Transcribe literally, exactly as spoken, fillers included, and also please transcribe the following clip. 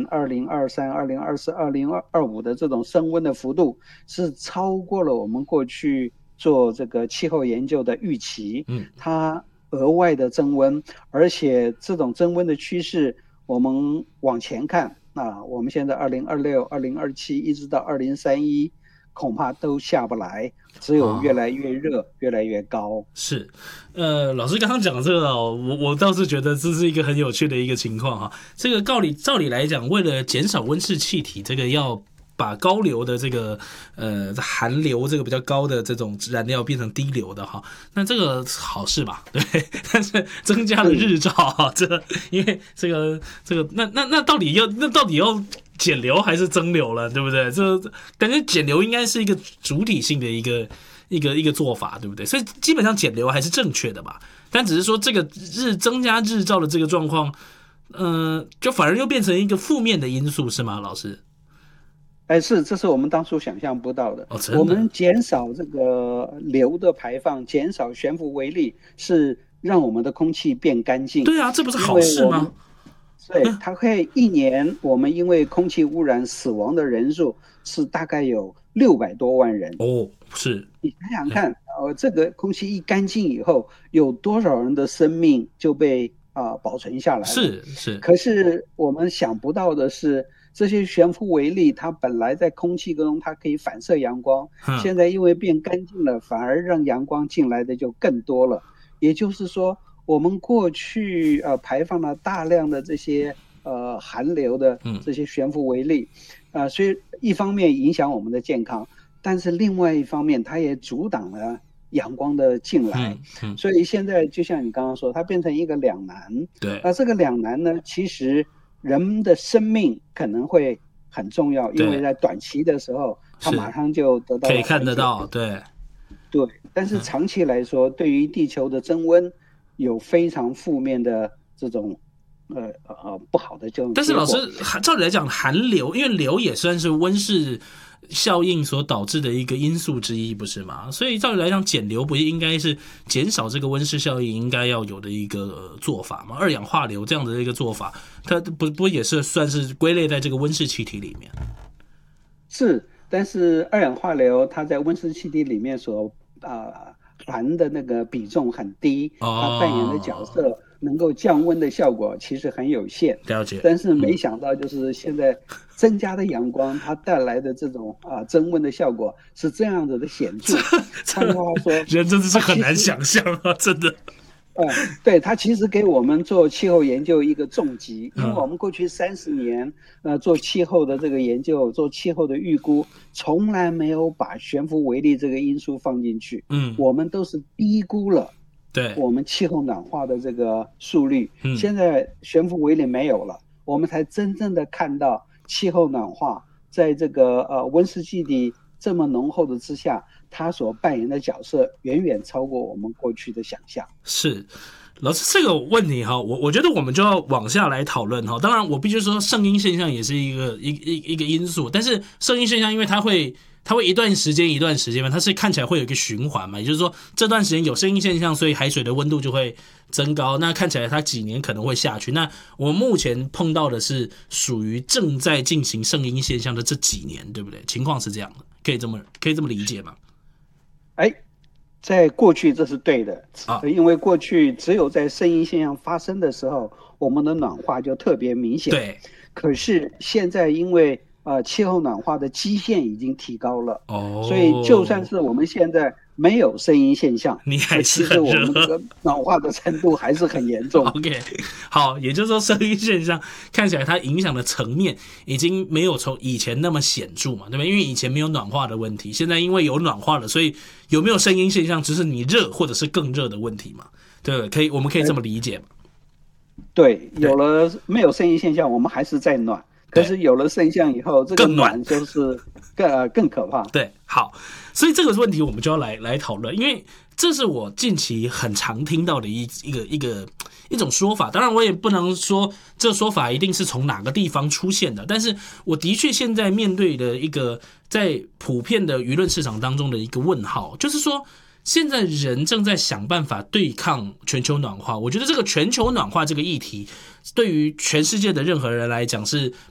年、二零二三、二零二四、二零二五的这种升温的幅度，是超过了我们过去做这个气候研究的预期。 嗯， 它额外的增温，而且这种增温的趋势，我们往前看啊，我们现在二零二六、二零二七一直到二零三一，恐怕都下不来，只有越来越热，哦、越来越高。 是，呃，老师刚刚讲的这个、哦，我我倒是觉得这是一个很有趣的一个情况哈。这个照理照理来讲，为了减少温室气体，这个要把高流的这个呃含硫这个比较高的这种燃料变成低流的哈，那这个好事吧？对，但是增加了日照哈，这个因为这个这个那那那到底要那到底要减流还是增流了，对不对？这感觉减流应该是一个主体性的一个一个一个做法，对不对？所以基本上减流还是正确的吧，但只是说这个日增加日照的这个状况，嗯、呃，就反而又变成一个负面的因素，是吗，老师？ 哎，是，这是我们当初想象不到的。 哦、真的， 我们减少这个硫的排放，减少悬浮微粒，是让我们的空气变干净。 对啊，这不是好事吗？ 对，它会一年我们因为空气污染死亡的人数是大概有六百多万人。 哦，是。 你想想看，呃，这个空气一干净以后，有多少人的生命就被啊、呃、保存下来了？ 是是。 可是我们想不到的是，这些悬浮微粒它本来在空气中它可以反射阳光， 嗯、 现在因为变干净了，反而让阳光进来的就更多了。也就是说，我们过去呃排放了大量的这些呃含硫的这些悬浮微粒，啊、嗯呃，所以一方面影响我们的健康，但是另外一方面它也阻挡了阳光的进来， 嗯嗯、 所以现在就像你刚刚说，它变成一个两难。 对， 那这个两难呢，其实人们的生命可能会很重要，因为在短期的时候，它马上就得到可以看得到，对。 对，但是长期来说，嗯、对于地球的增温有非常负面的这种呃呃不好的这种。 但是老师，照理来讲，含硫，因为硫也算是温室效应所导致的一个因素之一，不是吗？所以照理来讲，减硫不应该是减少这个温室效应应该要有的一个做法吗？二氧化硫这样的一个做法，它不不也是算是归类在这个温室气体里面？ 是，但是二氧化硫它在温室气体里面所啊、呃、含的那个比重很低，它扮演的角色能够降温的效果其实很有限。 了解。 但是没想到就是现在增加的阳光，它带来的这种啊增温的效果是这样子的显著。换句话说， 人真的是很难想象啊，真的。 呃，对，它其实给我们做气候研究一个重击，因为我们过去三十年，呃，做气候的这个研究，做气候的预估，从来没有把悬浮微粒这个因素放进去。 嗯， 我们都是低估了， 对， 我们气候暖化的这个速率。 嗯， 现在悬浮微粒没有了，我们才真正的看到气候暖化在这个呃温室气体这么浓厚的之下，它所扮演的角色远远超过我们过去的想象。 是，老师这个问题哈，我我觉得我们就要往下来讨论哈。当然，我必须说圣婴现象也是一个一一一个因素，但是圣婴现象因为它会它会一段时间一段时间嘛，它是看起来会有一个循环嘛，也就是说这段时间有圣婴现象，所以海水的温度就会增高，那看起来它几年可能会下去。那我们目前碰到的是属于正在进行圣婴现象的这几年，对不对？情况是这样的，可以这么可以这么理解吗？ 哎，在过去这是对的啊， 因为过去只有在圣婴现象发生的时候，我们的暖化就特别明显。 对， 可是现在因为呃气候暖化的基线已经提高了， 哦， 所以就算是我们现在没有圣婴现象， 你还是很热， 其实我们这个暖化的程度还是很严重。 OK， 好，也就是说圣婴现象看起来它影响的层面已经没有从以前那么显著嘛，对吧？因为以前没有暖化的问题，现在因为有暖化了，所以有没有圣婴现象只是你热或者是更热的问题嘛？对，可以，我们可以这么理解嘛？ 对，有了没有圣婴现象，我们还是在暖。可是有了圣象以后，这个暖就是更呃更可怕。 对，好，所以这个问题我们就要来来讨论，因为这是我近期很常听到的一一个一个一种说法。当然，我也不能说这说法一定是从哪个地方出现的，但是我的确现在面对的一个在普遍的舆论市场当中的一个问号，就是说。现在人正在想办法对抗全球暖化，我觉得这个全球暖化这个议题，对于全世界的任何人来讲是